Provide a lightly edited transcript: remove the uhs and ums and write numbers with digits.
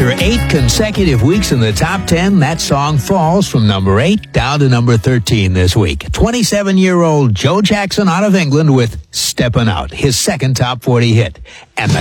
After 8 consecutive weeks in the top 10, that song falls from number 8 down to number 13 this week. 27-year-old Joe Jackson out of England with Steppin' Out, his second top 40 hit. And the